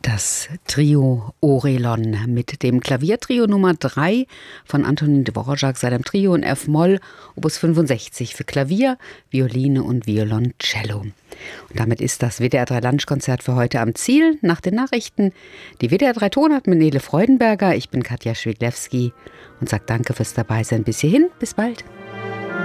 Das Trio Orelon mit dem Klaviertrio Nummer 3 von Antonín Dvořák, seinem Trio in F-Moll, Opus 65 für Klavier, Violine und Violoncello. Und damit ist das WDR 3 Lunchkonzert für heute am Ziel. Nach den Nachrichten die WDR 3 Tonart mit Nele Freudenberger. Ich bin Katja Schwidlewski und sage danke fürs Dabeisein bis hierhin. Bis bald.